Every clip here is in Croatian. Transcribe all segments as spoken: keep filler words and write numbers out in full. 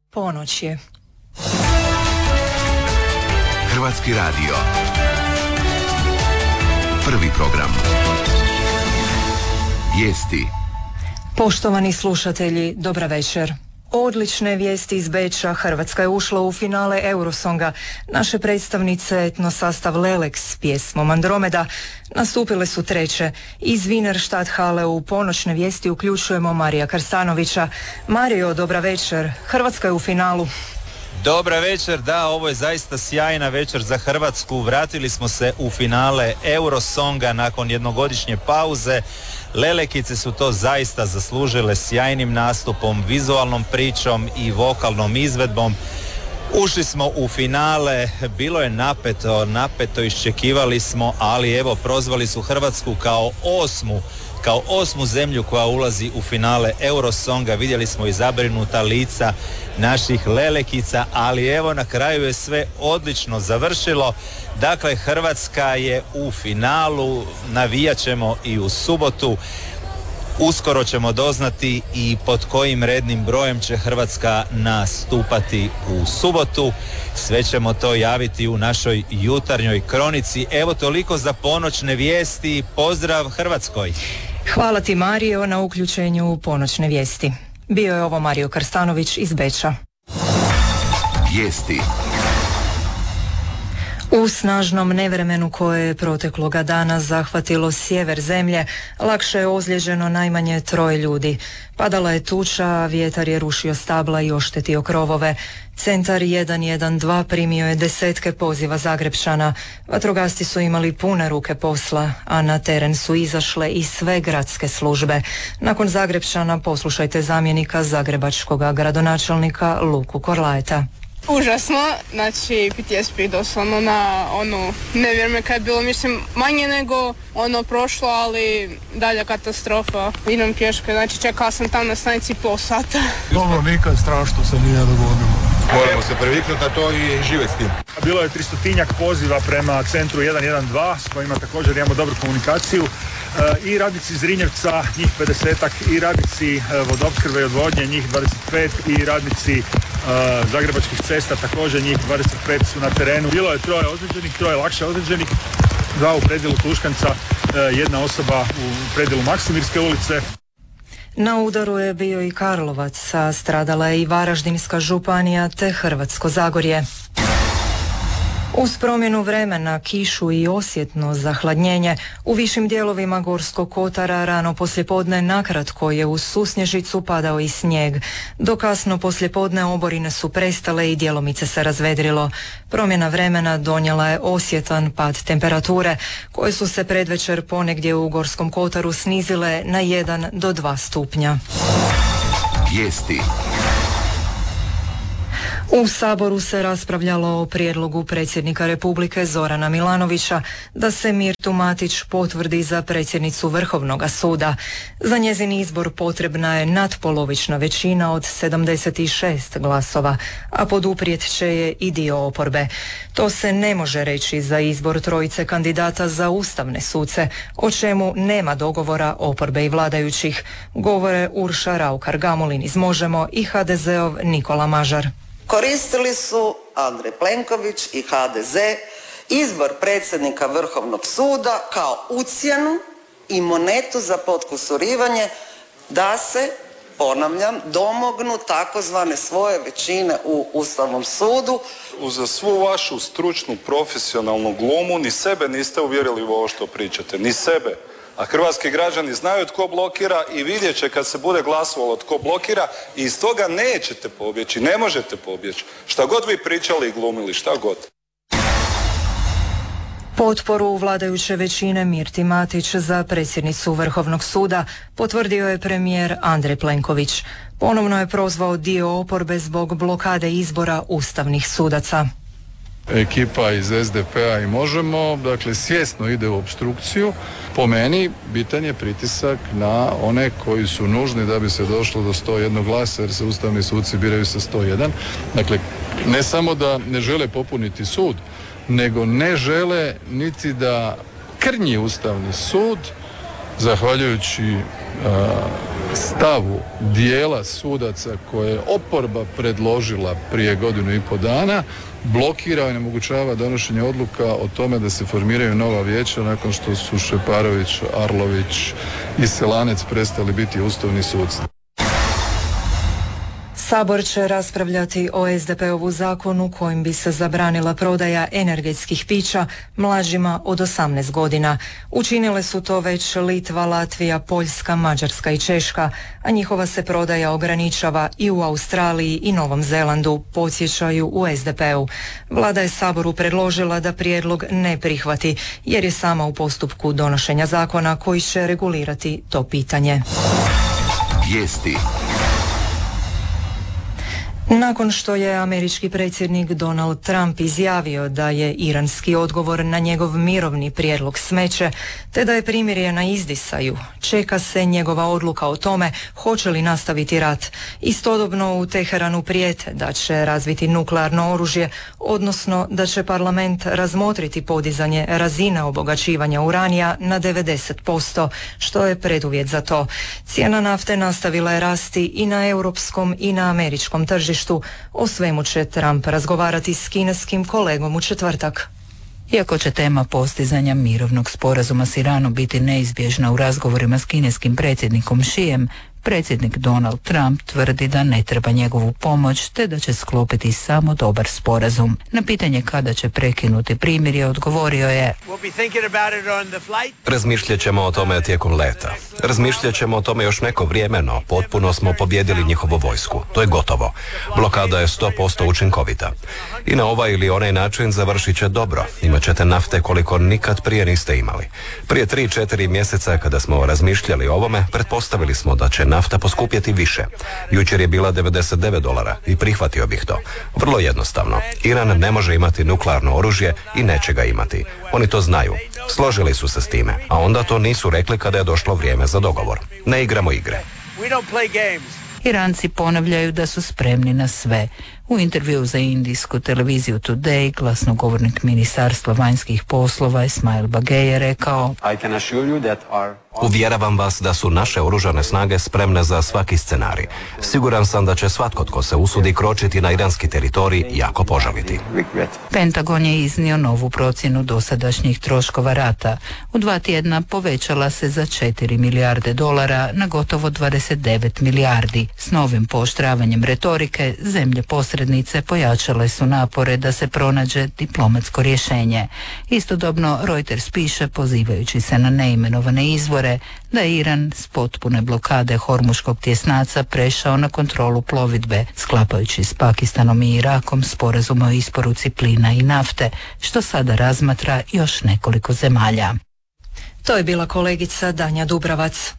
Ponoć je. Hrvatski radio. Prvi program. Vijesti. Poštovani slušatelji, dobra večer. Odlične vijesti iz Beča. Hrvatska je ušla u finale Eurosonga. Naše predstavnice etnosastav Lelek s pjesmom Andromeda nastupile su treće. Iz Wienerstadt hale u ponoćne vijesti uključujemo Marija Krstanovića. Mario, dobra večer. Hrvatska je u finalu. Dobra večer, da, ovo je zaista sjajna večer za Hrvatsku. Vratili smo se u finale Eurosonga nakon jednogodišnje pauze. Lelekice su to zaista zaslužile sjajnim nastupom, vizualnom pričom i vokalnom izvedbom. Ušli smo u finale, bilo je napeto, napeto iščekivali smo, ali evo, prozvali su Hrvatsku kao osmu, kao osmu zemlju koja ulazi u finale Eurosonga. Vidjeli smo i zabrinuta lica naših lelekica, ali evo, na kraju je sve odlično završilo. Dakle, Hrvatska je u finalu, navijat ćemo i u subotu. Uskoro ćemo doznati i pod kojim rednim brojem će Hrvatska nastupati u subotu. Sve ćemo to javiti u našoj jutarnjoj kronici. Evo, toliko za ponoćne vijesti. Pozdrav Hrvatskoj! Hvala ti, Mario, na uključenju u ponoćne vijesti. Bio je ovo Mario Krstanović iz Beča. Vijesti. U snažnom nevremenu koje je protekloga dana zahvatilo sjever zemlje, lakše je ozlijeđeno najmanje troje ljudi. Padala je tuča, a vjetar je rušio stabla i oštetio krovove. Centar jedan jedan dva primio je desetke poziva Zagrepčana. Vatrogasci su imali pune ruke posla, a na teren su izašle i sve gradske službe. Nakon Zagrepčana poslušajte zamjenika zagrebačkog gradonačelnika Luku Korlajeta. Užasno, znači P T S P doslovno na ono nevjerme kad je bilo, mislim, manje nego ono prošlo, ali dalja katastrofa. Idem pješke, znači čekala sam tam na stanici pol sata. Dobro, nikad strašno se nije dogodilo. Moramo se previknuti na to i živjeti s tim. Bilo je tristotinjak poziva prema centru jedan jedan dva s kojima također imamo dobru komunikaciju. E, I radnici Zrinjevca, njih pedesetak, i radnici e, vodoopskrbe i odvodnje, njih dvadeset pet, i radnici e, Zagrebačkih cesta, također njih dvadeset pet su na terenu. Bilo je troje ozlijeđenih, troje lakše ozlijeđenih, dva u predjelu Tuškanca, e, jedna osoba u predjelu Maksimirske ulice. Na udaru je bio i Karlovac, a stradala je i Varaždinska županija te Hrvatsko Zagorje. Uz promjenu vremena, kišu i osjetno zahladnjenje, u višim dijelovima Gorskog kotara rano poslijepodne nakratko je uz susnježicu padao i snijeg. Do kasno poslijepodne oborine su prestale i djelomice se razvedrilo. Promjena vremena donijela je osjetan pad temperature, koje su se predvečer ponegdje u Gorskom kotaru snizile na jedan do dva stupnja. Vijesti. U Saboru se raspravljalo o prijedlogu predsjednika Republike Zorana Milanovića da se Mirtu Matić potvrdi za predsjednicu Vrhovnog suda. Za njezin izbor potrebna je natpolovična većina od sedamdeset šest glasova, a poduprijet će je i dio oporbe. To se ne može reći za izbor trojice kandidata za ustavne suce, o čemu nema dogovora oporbe i vladajućih, govore Urša Raukar-Gamulin iz Možemo i ha de zeov Nikola Mažar. Koristili su Andrej Plenković i ha de ze izbor predsjednika Vrhovnog suda kao ucjenu i monetu za potkusurivanje da se, ponavljam, domognu takozvane svoje većine u Ustavnom sudu. Uza svu vašu stručnu, profesionalnu glumu ni sebe niste uvjerili u ovo što pričate, ni sebe. A hrvatski građani znaju tko blokira i vidjet će kad se bude glasovalo tko blokira i iz toga nećete pobjeći, ne možete pobjeći. Šta god vi pričali i glumili, šta god. Potporu vladajuće većine Mirti Matić za predsjednicu Vrhovnog suda potvrdio je premijer Andrej Plenković. Ponovno je prozvao dio oporbe zbog blokade izbora ustavnih sudaca. Ekipa iz es de pe a i Možemo, dakle, svjesno ide u opstrukciju. Po meni, bitan je pritisak na one koji su nužni da bi se došlo do sto jedan glasa, jer se ustavni suci biraju sa sto jedan. Dakle, ne samo da ne žele popuniti sud, nego ne žele niti da krnji Ustavni sud, zahvaljujući uh, stavu dijela sudaca koje je oporba predložila prije godinu i pol dana, blokira i onemogućava donošenje odluka o tome da se formiraju nova vijeća nakon što su Šeparović, Arlović i Selanec prestali biti ustavni suci. Sabor će raspravljati o es de pe-ovu zakonu kojim bi se zabranila prodaja energetskih pića mlađima od osamnaest godina. Učinile su to već Litva, Latvija, Poljska, Mađarska i Češka, a njihova se prodaja ograničava i u Australiji i Novom Zelandu, podsjećaju u es de pe-u. Vlada je Saboru predložila da prijedlog ne prihvati, jer je sama u postupku donošenja zakona koji će regulirati to pitanje. Vijesti. Nakon što je američki predsjednik Donald Trump izjavio da je iranski odgovor na njegov mirovni prijedlog smeće, te da je primirje na izdisaju, čeka se njegova odluka o tome hoće li nastaviti rat. Istodobno u Teheranu prijete da će razviti nuklearno oružje, odnosno da će parlament razmotriti podizanje razine obogaćivanja uranija na devedeset posto, što je preduvjet za to. Cijena nafte nastavila je rasti i na europskom i na američkom tržištu. O svemu će Trump razgovarati s kineskim kolegom u četvrtak. Iako će tema postizanja mirovnog sporazuma s Iranom biti neizbježna u razgovorima s kineskim predsjednikom Xijem, predsjednik Donald Trump tvrdi da ne treba njegovu pomoć te da će sklopiti samo dobar sporazum. Na pitanje kada će prekinuti primirje odgovorio je: Razmišljat ćemo o tome tijekom leta. Razmišljat ćemo o tome još neko vrijeme, no potpuno smo pobjedili njihovu vojsku. To je gotovo. Blokada je sto posto učinkovita. I na ovaj ili onaj način završit će dobro. Imat ćete nafte koliko nikad prije niste imali. Prije tri četiri mjeseca kada smo razmišljali o ovome, pretpostavili smo da će nafta poskupjeti više. Jučer je bila devedeset devet dolara i prihvatio bih to. Vrlo jednostavno. Iran ne može imati nuklearno oružje i neće ga imati. Oni to znaju. Složili su se s time, a onda to nisu rekli kada je došlo vrijeme za dogovor. Ne igramo igre. Iranci ponavljaju da su spremni na sve. U intervju za indijsku televiziju Today glasnogovornik Ministarstva vanjskih poslova Ismail Bagej je rekao: Uvjeravam vas da su naše oružane snage spremne za svaki scenarij. Siguran sam da će svatko tko se usudi kročiti na iranski teritorij jako požaliti. Pentagon je iznio novu procjenu dosadašnjih troškova rata. U dva tjedna povećala se za četiri milijarde dolara na gotovo dvadeset devet milijardi. S novim pooštravanjem retorike zemlje posrednice pojačale su napore da se pronađe diplomatsko rješenje. Istodobno Reuters piše, pozivajući se na neimenovane izvore, da je Iran s potpune blokade Hormuškog tjesnaca prešao na kontrolu plovidbe, sklapajući s Pakistanom i Irakom sporazum o isporuci plina i nafte, što sada razmatra još nekoliko zemalja. To je bila kolegica Danja Dubravac.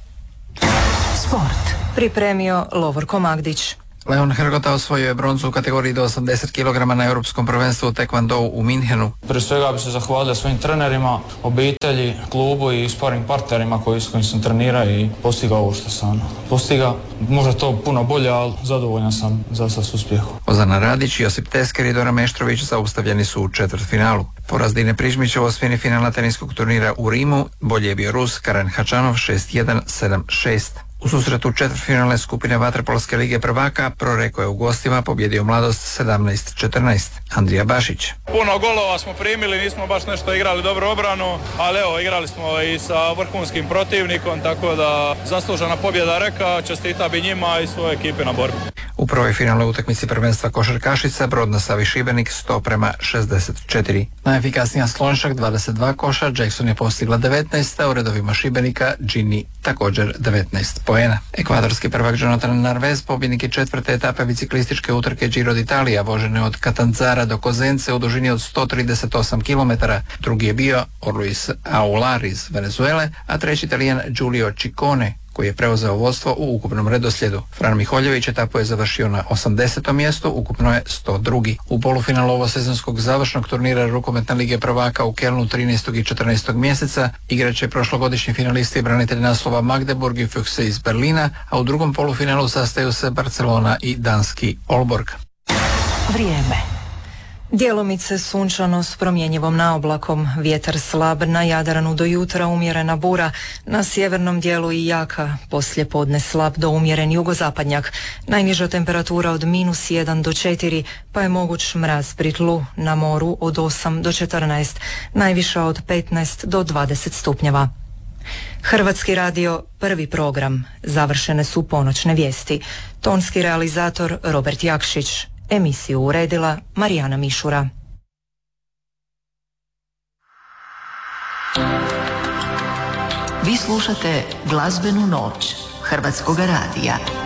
Sport. Pripremio Lovorko Magdić. Leon Hrgota osvojio je bronzu u kategoriji do osamdeset kilograma na Europskom prvenstvu u Taekwondou u Minhenu. Prije svega bi se zahvalio svojim trenerima, obitelji, klubu i sparing partnerima koji, s kojim sam trenirao i postigao ovo što sam postigao. Možda to puno bolje, ali zadovoljan sam za sad s uspjehom. Ozana Radić, Josip Tesker i Dora Meštrović zaustavljeni su u četvrtfinalu. Poraz Dine Prižmića u osmini finala teniskog turnira u Rimu bolje je bio Rus Karen Hačanov šest jedan sedam šest. U susretu četvrtfinalne skupine Vaterpolske lige prvaka Proreko je u gostima pobjedio Mladost sedamnaest četrnaest. Andrija Bašić. Puno golova smo primili, nismo baš nešto igrali dobro obranu, ali evo, igrali smo i sa vrhunskim protivnikom, tako da zaslužena pobjeda Reka, čestita bi njima i svoje ekipe na borbi. U prvoj finalnoj utakmici prvenstva košarkašica Brod na Savi Šibenik sto prema šezdeset četiri. Najefikasnija Slonjšak dvadeset dva koša, Jackson je postigla devetnaest, a u redovima Šibenika Ginny također devetnaest poena. Ekvadorski prvak Jonathan Narvez, pobjednik je četvrte etape biciklističke utrke Giro d'Italia, vožene od Catanzara do Kozence u dužini od sto trideset osam kilometara. Drugi je bio Orluis Aular iz Venezuele, a treći Italijan Giulio Ciccone, koji je preuzeo vodstvo u ukupnom redoslijedu. Fran Miholjević etapu je završio na osamdesetom mjestu, ukupno je sto drugi. U polufinalu ovosezonskog završnog turnira Rukometne lige prvaka u Kelnu trinaestog i četrnaestog mjeseca igraće prošlogodišnji finalisti i branitelji naslova Magdeburg i Füchse iz Berlina, a u drugom polufinalu sastaju se Barcelona i danski Aalborg. Vrijeme. Djelomice sunčano s promjenjivom naoblakom, vjetar slab, na Jadranu do jutra umjerena bura, na sjevernom dijelu i jaka, poslije podne slab do umjeren jugozapadnjak, najniža temperatura od minus jedan do četiri, pa je moguć mraz pri tlu, na moru od osam do četrnaest, najviša od petnaest do dvadeset stupnjeva. Hrvatski radio, prvi program, završene su ponoćne vijesti. Tonski realizator Robert Jakšić. Emisiju uredila Marijana Mišura. Vi slušate Glazbenu noć Hrvatskog radija.